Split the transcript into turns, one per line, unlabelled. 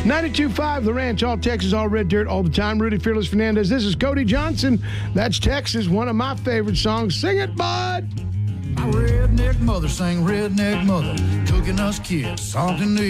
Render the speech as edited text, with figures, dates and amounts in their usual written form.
92.5 The Ranch, all Texas, all red dirt, all the time. Rudy Fearless Fernandez. This is Cody Johnson. That's Texas, one of my favorite songs. Sing it, bud.
My redneck mother sang redneck mother, cooking us kids something to